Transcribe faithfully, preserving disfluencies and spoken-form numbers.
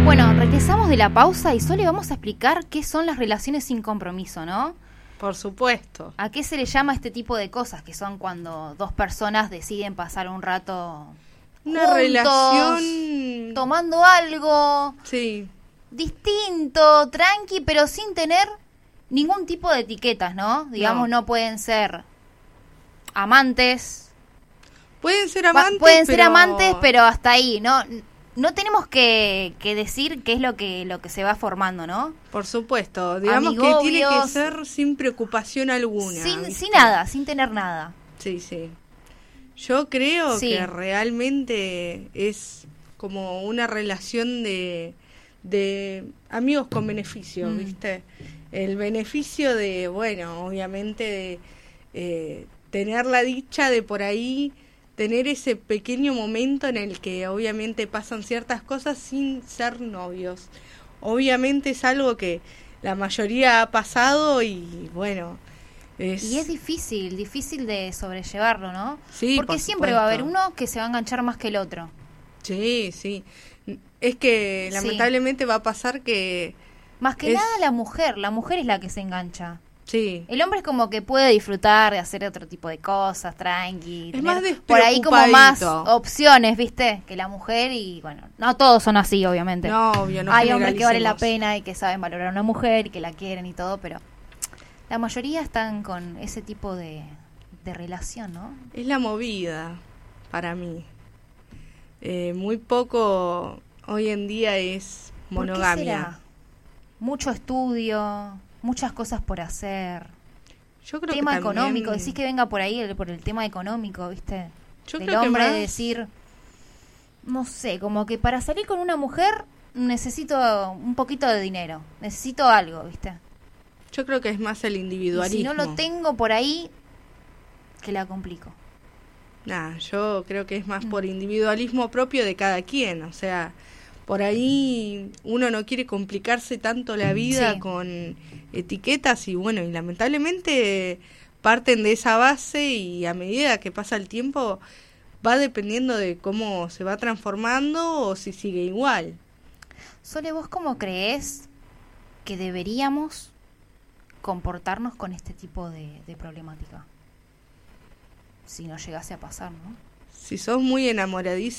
Bueno, regresamos de la pausa y Sole, vamos a explicar qué son las relaciones sin compromiso, ¿no? Por supuesto. ¿A qué se le llama este tipo de cosas? Que son cuando dos personas deciden pasar un rato Una juntos, relación... tomando algo Sí. distinto, tranqui, pero sin tener ningún tipo de etiquetas, ¿no? Digamos, no, No pueden ser amantes. Pueden ser amantes, Va, pueden ser pero... amantes, pero hasta ahí, ¿no? No tenemos que, que decir qué es lo que lo que se va formando, ¿no? Por supuesto, digamos Amigobios, que tiene que ser sin preocupación alguna. Sin, ¿viste? sin nada, sin tener nada. Sí, sí. Yo creo Sí. que realmente es como una relación de, de amigos con beneficio, Mm. ¿viste? El beneficio de, bueno, obviamente de eh, tener la dicha de por ahí tener ese pequeño momento en el que obviamente pasan ciertas cosas sin ser novios. Obviamente es algo que la mayoría ha pasado y bueno... Es... Y es difícil, difícil de sobrellevarlo, ¿no? Sí, porque por siempre supuesto. va a haber uno que se va a enganchar más que el otro. Sí, sí. Es que Sí. lamentablemente va a pasar que... Más que es... nada la mujer, la mujer es la que se engancha. Sí. El hombre es como que puede disfrutar de hacer otro tipo de cosas, tranqui, Es tener más por ahí como más despreocupadito. opciones, ¿viste? Que la mujer y bueno, no todos son así, obviamente. No, obvio, no Hay hombres que valen la generalicemos. pena y que saben valorar a una mujer y que la quieren y todo, pero la mayoría están con ese tipo de, de relación, ¿no? Es la movida para mí. Eh, muy poco hoy en día es ¿Por qué monogamia. será? Mucho estudio, muchas cosas por hacer. Yo creo Tema que también- económico, decís que venga por ahí el- por el tema económico, ¿viste? Yo Del creo que hombre más- de decir, no sé, como que para salir con una mujer necesito un poquito de dinero, necesito algo, ¿viste? Yo creo que es más el Y individualismo. si no lo tengo por ahí, que la complico. Nah, yo creo que es más Mm. por individualismo propio de cada quien, o sea, por ahí uno no quiere complicarse tanto la vida Sí. con etiquetas y bueno, y lamentablemente parten de esa base y a medida que pasa el tiempo va dependiendo de cómo se va transformando o si sigue igual. Sole, ¿vos cómo crees que deberíamos comportarnos con este tipo de, de problemática? Si no llegase a pasar, ¿no? Si sos muy enamoradizo